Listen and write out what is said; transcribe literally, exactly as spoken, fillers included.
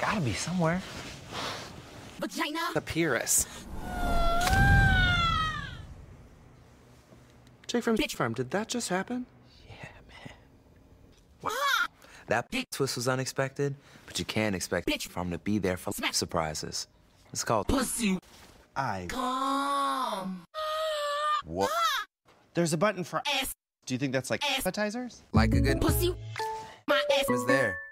gotta be somewhere. Vagina. The Pyrrhus. Jake from Bitch Farm, did that just happen? Yeah, man. Ah! That twist was unexpected, but you can't expect Bitch Farm to be there for Smack. surprises. It's called Pussy. I. Come. What? There's a button for Ass. Do you think that's like Ass. appetizers? like a good Pussy. My ass was there.